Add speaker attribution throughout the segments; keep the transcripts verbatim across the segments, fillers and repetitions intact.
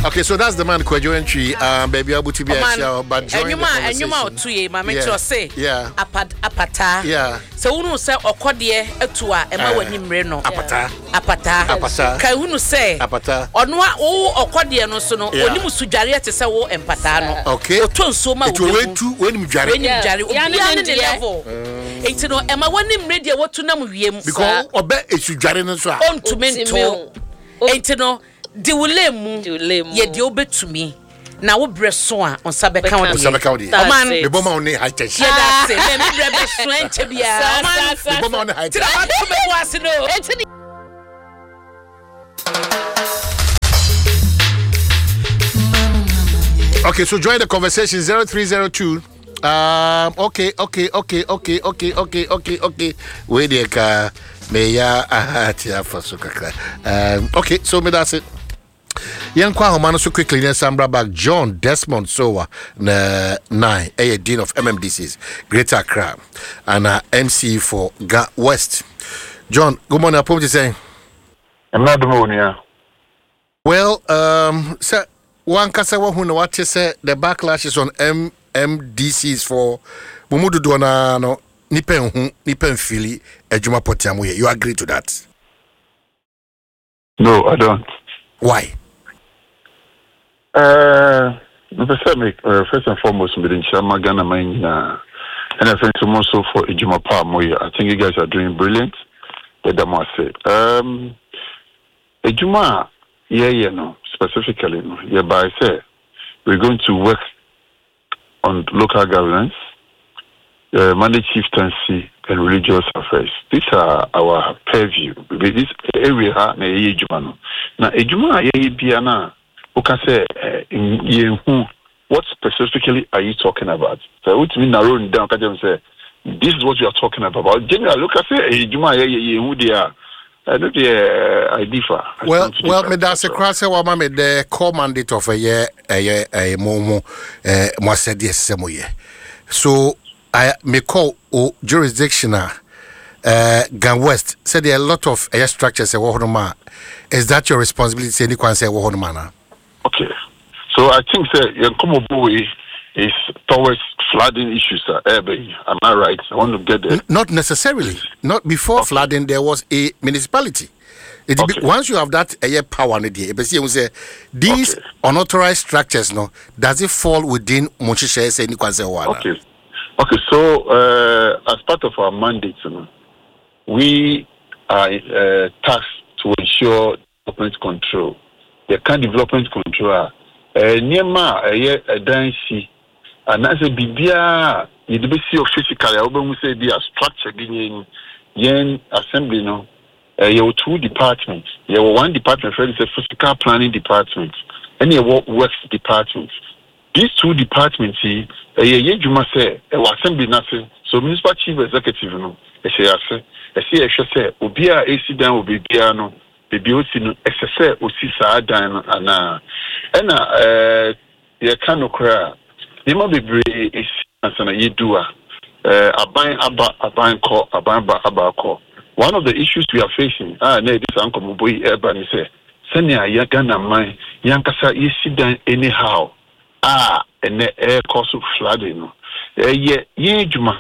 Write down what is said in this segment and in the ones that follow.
Speaker 1: Okay, so that's the man Kwejo entry. Um, baby, Abu to be a show, but join
Speaker 2: the conversation. And you might, two years, my mentor say,
Speaker 1: yeah,
Speaker 2: apad apata,
Speaker 1: yeah.
Speaker 2: So unu say okodie etua ema wani mreno.
Speaker 1: Apata,
Speaker 2: apata,
Speaker 1: apata.
Speaker 2: Kai unu say,
Speaker 1: apata.
Speaker 2: Onwa o okodie no so no. Oni musujare te say wo empata no.
Speaker 1: Okay.
Speaker 2: Oton so ma wo.
Speaker 1: It will to when you jare.
Speaker 2: When you jare, obi an the level. Enti no ema wani mrede wotu na mu wiem.
Speaker 1: Because obe esujare no so.
Speaker 2: On to mento. Enti no di wulemu ye di obetumi na wo breso a on sabeka wo
Speaker 1: on sabeka wo
Speaker 2: o man
Speaker 1: me boma on high tension
Speaker 2: yeah that's it me me breso enche bia o man
Speaker 1: me boma on high tension
Speaker 2: tira to me bo ase no enti
Speaker 1: Okay, so join the conversation zero three zero two. Um okay, okay, okay, okay, okay, okay, okay, okay. Wait there ka me ya ahati afaso kakra. Um okay, so me that's it. Young Kwahomano so quickly in Sambra back John Desmond Sowa na nine a dean of M M D Cs Greater Accra and uh, M C for Ga West. John, good morning. What you saying?
Speaker 3: I'm not the morning.
Speaker 1: Well, um, sir, one kasa wa huna what you say the backlash is on M M D Cs for Mumudu Dona no nipen hu nipen fili ejuma potiamu ye. You agree to that?
Speaker 3: No, I don't.
Speaker 1: Why?
Speaker 3: Uh, first and foremost, we didn't share Magana Maina, and I think also for Ijuma Moya. I think you guys are doing brilliant. The Damase. Um, Ijuma, yeah, yeah, no, specifically, no. Yeah, but I say we're going to work on local governance, uh, manage chieftaincy, and religious affairs. These are our purview. This area, na Ijuma no. Na Ijuma, yeah, Biana. Okay, uh, what specifically are you talking about? So, what mean narrowing down? Can you say this is what you are talking about? Generally, look, I say, Juma, who they are. I don't I differ.
Speaker 1: Well, well, me that's a cross. Wa ma me the core mandate of a year, a year, a momo, eh, mo said yes, some year. So I me call o jurisdictional. Uh, Gan West said there are a lot of air structures. Is that your responsibility? Any can say na?
Speaker 3: Okay, so I think that Yankomo is towards flooding issues. Uh, am I right? I want to get there.
Speaker 1: N- not necessarily. Not before okay. flooding, there was a municipality. It okay. be, once you have that air power, say these okay. unauthorized structures, no, does it fall within Mochisha? Any can say
Speaker 3: Okay, okay. So uh, as part of our mandate, you know, we are uh, tasked to ensure development control. The kind development control, Nema, a dancy, and as a Bibia, you do see physically, I will say they are structured in yen assembly. No, you have two departments. You have one department, is a physical planning department, and you have works department. These two departments, a you must say, a assembly nothing. So, municipal chief executive, no, I say, I say, I should say, Obia, A C down will be piano. Baby, also no exercise osi saa dan ana ena eh ye kan okra ye ma bebre esi ansana ye dua eh aban aba aban ko aban ba aba ko. One of the issues we are facing ah na this anko boy eba ni say senia ya Ghana man yankasa ye si dan anyhow ah ene eh cause flooding no eh ye ye ejuma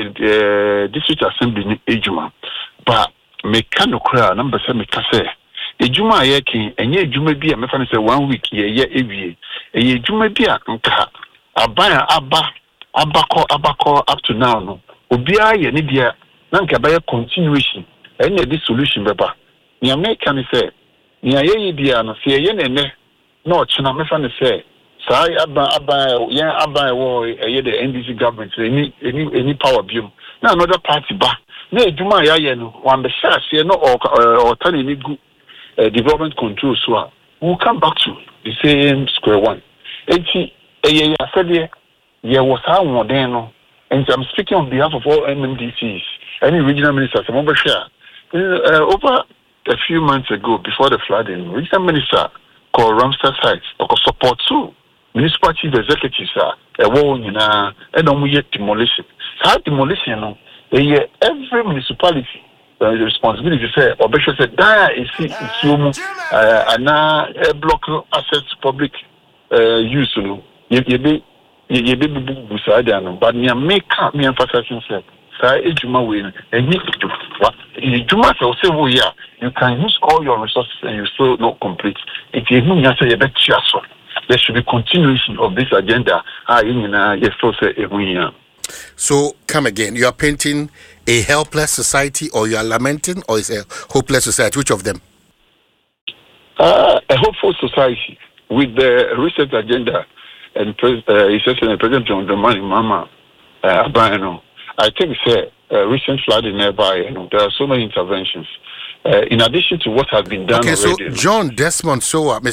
Speaker 3: eh district assembly ni ejuma but me kan okra number say me ka say ejuma ayeki enye ejuma bi a me fa say one week ye ye ewie enye ejuma bi a nka aban aba abako abako up to now no obi aye ne dia na nka ba ye continuation enye di solution beba ni america ni say ni aye bia no say ye ne ne na ochina me fa say sai aban aban ye aban wo eye the N D C government any any any power biom na another party ba na ejuma ya ye no wan be share say no or tani ni gu development control so we'll come back to the same square one. Enti eye ya said ye was how modern no and I'm speaking on behalf of all M M D Cs any regional ministers I'm over share uh, over a few months ago before the flooding regional minister called Ramstar Sites or support too municipal chief executives are a war you know and on we demolition so demolition no every municipality uh, responsibility to say, or Bishop said, "Dia is assume uh, na block access to public uh, use." You know, you be you be beside them, but me make me emphasize say, "Say ejuma we and you what ejuma say we yeah, you can use all your resources and you still not complete. If you know you say you bet so, there should be continuation of this agenda. Ah, you know, you still say every
Speaker 1: So come again. You are painting a helpless society, or you are lamenting, or is a hopeless society? Which of them?
Speaker 3: Uh, a hopeful society with the recent agenda and pres- uh, His Excellency President John Dramani Mahama uh, Abraham. I think it's uh, recent flooding nearby. You know, there are so many interventions. Uh, in addition to what has been done
Speaker 1: okay,
Speaker 3: already.
Speaker 1: Okay, so John Desmond Sowa,